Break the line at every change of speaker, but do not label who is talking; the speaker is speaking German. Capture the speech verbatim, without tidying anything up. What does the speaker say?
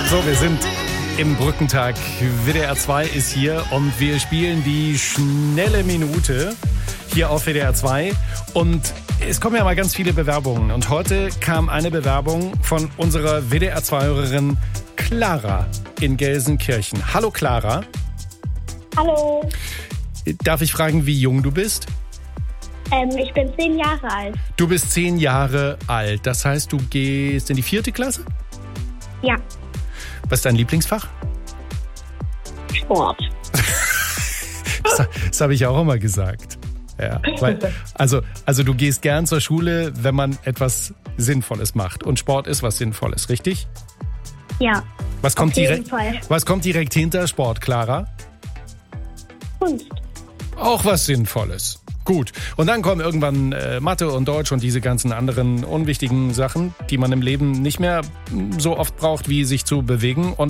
So, wir sind im Brückentag. W D R zwei ist hier und wir spielen die schnelle Minute hier auf W D R zwei. Und es kommen ja mal ganz viele Bewerbungen. Und heute kam eine Bewerbung von unserer W D R zwei-Hörerin Clara in Gelsenkirchen. Hallo Clara.
Hallo.
Darf ich fragen, wie jung du bist?
Ähm, ich bin zehn Jahre alt.
Du bist zehn Jahre alt. Das heißt, du gehst in die vierte Klasse?
Ja.
Was ist dein Lieblingsfach?
Sport.
Das, das habe ich auch immer gesagt. Ja, weil, also, also du gehst gern zur Schule, wenn man etwas Sinnvolles macht. Und Sport ist was Sinnvolles, richtig?
Ja.
Was kommt
auf jeden
direkt,
Fall.
was kommt direkt hinter Sport, Clara?
Kunst.
Auch was Sinnvolles. Gut. Und dann kommen irgendwann äh, Mathe und Deutsch und diese ganzen anderen unwichtigen Sachen, die man im Leben nicht mehr so oft braucht, wie sich zu bewegen. Und